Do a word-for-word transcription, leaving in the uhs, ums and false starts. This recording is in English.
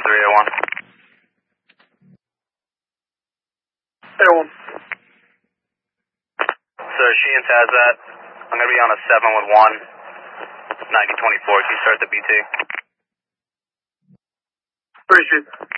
three oh one. three oh one. So Sheehan has that. I'm going to be on a seven with one. ninety twenty-four. Can you start the B T? Appreciate it.